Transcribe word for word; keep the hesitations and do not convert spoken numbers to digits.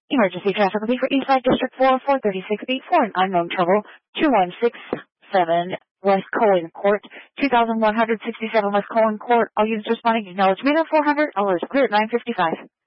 Emergency traffic will be for Eastside District four, four thirty-six eight four, an unknown trouble, two one six seven West Cohen Court, two thousand one hundred sixty-seven West Cohen Court. All users responding, acknowledge me at four hundred, all is clear at nine fifty-five.